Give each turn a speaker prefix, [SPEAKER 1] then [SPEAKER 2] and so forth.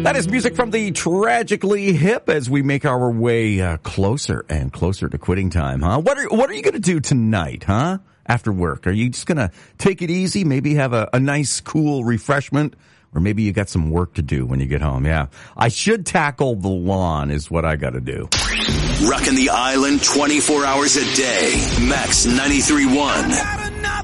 [SPEAKER 1] That is music from the Tragically Hip as we make our way closer and closer to quitting time, huh? What are you going to do tonight, huh? After work? Are you just going to take it easy, maybe have a nice, cool refreshment? Or maybe you got some work to do when you get home. Yeah. I should tackle the lawn is what I got to do.
[SPEAKER 2] Rocking the island 24 hours a day. Max 93.1.